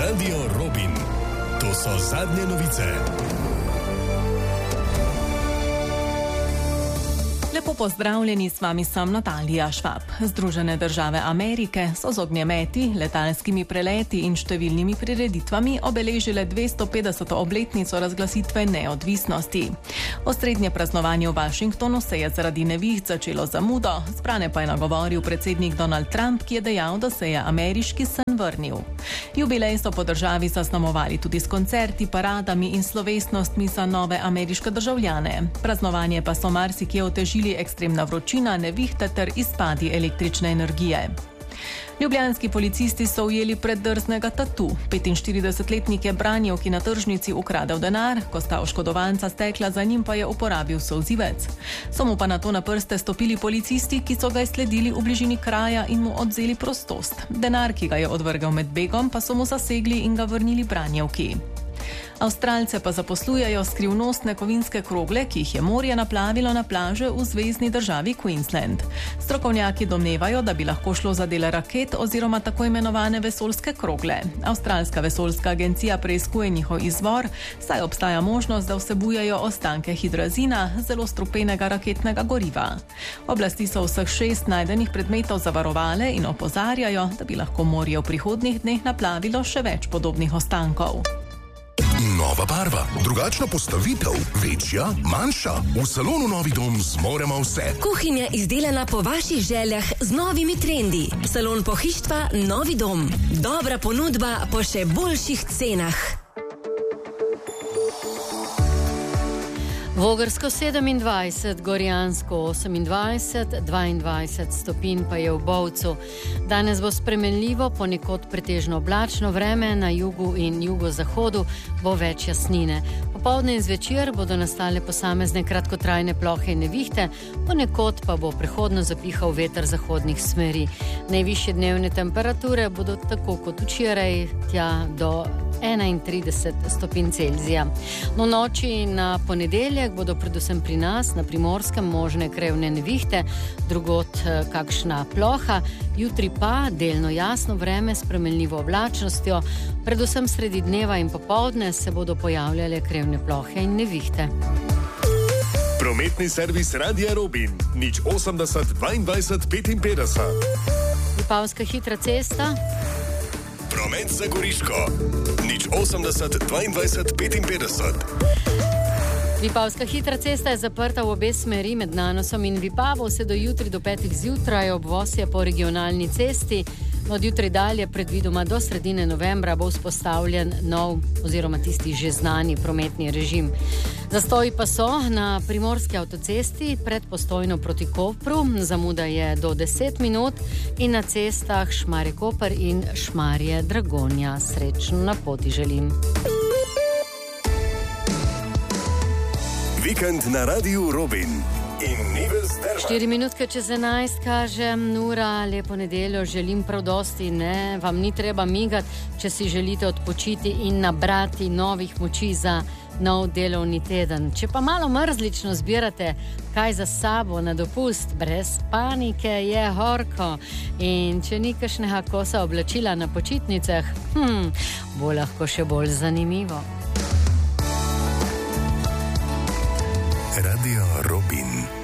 Radio Robin. To so zadnje novice. Lepo pozdravljeni, s vami sem Natalija Švab. Združene države Amerike so z ognjemeti, letalskimi preleti in številnimi prireditvami obeležile 250. obletnico razglasitve neodvisnosti. Osrednje praznovanje v Washingtonu se je zaradi neviht začelo zamudo, zbrane pa je nagovoril predsednik Donald Trump, ki je dejal, da se je ameriški sen vrnil. Jubilej so po državi zaznamovali tudi s koncerti, paradami in slovesnostmi za nove ameriške državljane. Praznovanje pa so marsikje otežili ekstremna vročina, nevihte ter izpadi električne energije. Ljubljanski policisti so ujeli preddrznega tatu. 45-letnik je branjev, ki na tržnici ukradel denar, ko sta oškodovanca stekla za njim, pa je uporabil solzivec. So mu pa nato na prste stopili policisti, ki so ga izsledili v bližini kraja in mu odvzeli prostost. Denar, ki ga je odvrgel med begom, pa so mu zasegli in ga vrnili branjevki. Avstralce pa zaposlujejo skrivnostne kovinske krogle, ki jih je morje naplavilo na plaže v zvezni državi Queensland. Strokovnjaki domnevajo, da bi lahko šlo za dele raket oziroma tako imenovane vesoljske krogle. Avstralska vesoljska agencija preiskuje njihov izvor, saj obstaja možnost, da vsebujejo ostanke hidrazina, zelo strupenega raketnega goriva. Oblasti so vseh 6 najdenih predmetov zavarovale in opozarjajo, da bi lahko morje v prihodnjih dneh naplavilo še več podobnih ostankov. Nova barva, drugačna postavitev, večja, manjša. V salonu Novi dom zmoremo vse. Kuhinja izdelana po vaših željah z novimi trendi. Salon pohištva Novi dom. Dobra ponudba po še boljših cenah. Vogrsko 27, Gorjansko 28, 22 stopinj pa je v Bovcu. Danes bo spremenljivo, ponekod pretežno oblačno vreme, na jugu in jugozahodu bo več jasnine. Popoldne in zvečer bodo nastale posamezne kratkotrajne plohe in nevihte, ponekod pa bo prehodno zapihal veter zahodnih smeri. Najvišje dnevne temperature bodo tako kot včeraj tja do 31 stopinj Celzija. No, noči na ponedeljek bodo predvsem pri nas na Primorskem možne krevne nevihte, drugod kakšna ploha, jutri pa delno jasno vreme s spremenljivo oblačnostjo, predvsem sredi dneva in popoldne se bodo pojavljale krevne plohe in nevihte. Prometni servis Radia Robin, 080 22 55. Vipavska hitra cesta. Promet za Goriško, 080 22 55. Vipavska hitra cesta je zaprta v obe smeri med Nanosom in Vipavo, vse do jutri do 5 zjutraj, obvoz je po regionalni cesti. Od jutri dalje, predvidoma do sredine novembra, bo vzpostavljen nov oziroma tisti že znani prometni režim. Zastoji pa so na Primorski avtocesti pred Postojno proti Kopru, zamuda je do 10 minut, in na cestah Šmarje-Koper in Šmarje-Dragonja. Srečno na poti želim. Vikend na Radiu Robin. 4 minutke čez 11 kaže ura, lepo nedeljo želim prav dosti, ne, vam ni treba migati, če si želite odpočiti in nabrati novih moči za nov delovni teden. Če pa malo mrzlično zbirate kaj za sabo na dopust, brez panike, je horko. In če ni kakšnega kosa oblačila na počitnicah, bo lahko še bolj zanimivo. Radio Robin.